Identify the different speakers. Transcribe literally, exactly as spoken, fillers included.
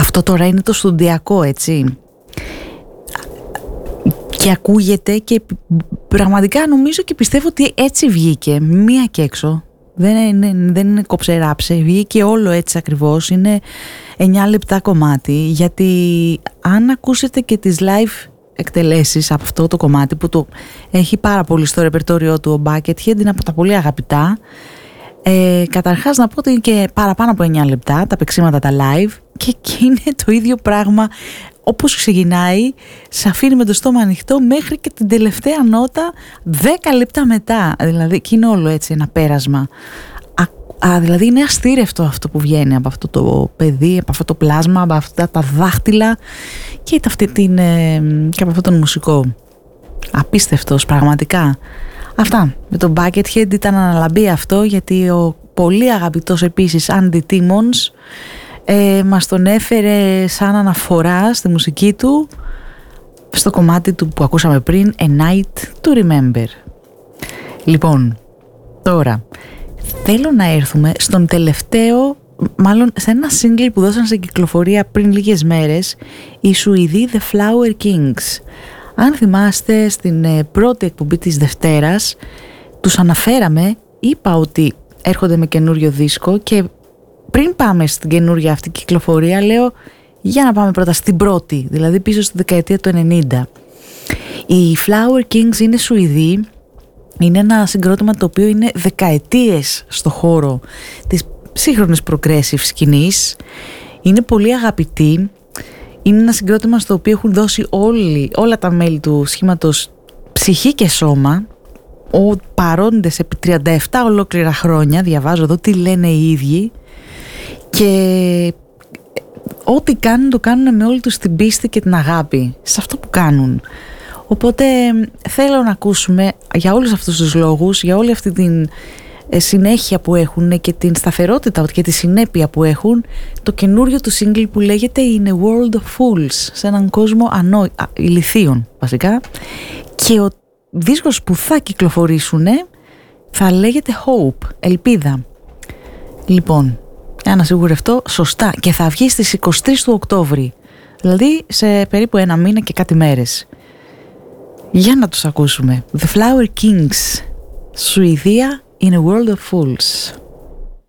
Speaker 1: Αυτό τώρα είναι το στοντιακό, έτσι. Και ακούγεται και πραγματικά νομίζω και πιστεύω ότι έτσι βγήκε, μία και έξω. Δεν είναι, δεν είναι κοψεράψε, βγήκε όλο έτσι ακριβώς, είναι εννιά λεπτά κομμάτι, γιατί αν ακούσετε και τις live εκτελέσεις από αυτό το κομμάτι που το έχει πάρα πολύ στο ρεπερτόριό του ο Buckethead, είναι από τα πολύ αγαπητά. Ε, καταρχάς να πω ότι είναι και παραπάνω από εννιά λεπτά τα παίξιματα τα live και, και είναι το ίδιο πράγμα όπως ξεκινάει, σε αφήνει με το στόμα ανοιχτό μέχρι και την τελευταία νότα δέκα λεπτά μετά, δηλαδή και είναι όλο έτσι ένα πέρασμα. Α, α, δηλαδή είναι αστήρευτο αυτό που βγαίνει από αυτό το παιδί, από αυτό το πλάσμα, από αυτά τα δάχτυλα και, αυτή την, ε, και από αυτόν τον μουσικό. Απίστευτος πραγματικά. Αυτά με τον Buckethead ήταν αναλαμπή αυτό, γιατί ο πολύ αγαπητός επίσης Andy Timmons ε, μας τον έφερε σαν αναφορά στη μουσική του στο κομμάτι του που ακούσαμε πριν, A Night to Remember. Λοιπόν, τώρα θέλω να έρθουμε στον τελευταίο, μάλλον σε ένα single που δώσαν σε κυκλοφορία πριν λίγες μέρες, οι Σουηδοί The Flower Kings. Αν θυμάστε, στην πρώτη εκπομπή της Δευτέρας τους αναφέραμε, είπα ότι έρχονται με καινούριο δίσκο και πριν πάμε στην καινούρια αυτή κυκλοφορία λέω για να πάμε πρώτα στην πρώτη, δηλαδή πίσω στη δεκαετία του ενενήντα. Οι Flower Kings είναι Σουηδοί, είναι ένα συγκρότημα το οποίο είναι δεκαετίες στο χώρο της σύγχρονης progressive σκηνής, είναι πολύ αγαπητοί. Είναι ένα συγκρότημα στο οποίο έχουν δώσει όλοι, όλα τα μέλη του σχήματος ψυχή και σώμα, ο, παρόντες επί τριάντα επτά ολόκληρα χρόνια, διαβάζω εδώ τι λένε οι ίδιοι, και ό,τι κάνουν το κάνουν με όλη τους την πίστη και την αγάπη σε αυτό που κάνουν. Οπότε θέλω να ακούσουμε για όλους αυτούς τους λόγους, για όλη αυτή την συνέχεια που έχουν και την σταθερότητα και τη συνέπεια που έχουν, το καινούριο του single που λέγεται In a World of Fools, σε έναν κόσμο ανώ... ηλιθίων βασικά, και ο δίσκος που θα κυκλοφορήσουν θα λέγεται Hope, ελπίδα. Λοιπόν, για να σιγουρευτώ σωστά, και θα βγει στις είκοσι τρεις του Οκτώβρη, δηλαδή σε περίπου ένα μήνα και κάτι μέρες. Για να τους ακούσουμε. The Flower Kings, Σουηδία, In a World of Fools.